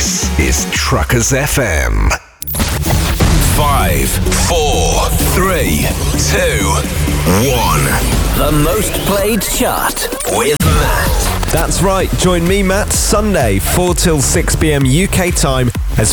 This is Truckers FM. 5, 4, 3, 2, 1. The most played chart with Matt. That's right, join me, Matt, Sunday, 4 till 6 p.m. UK time,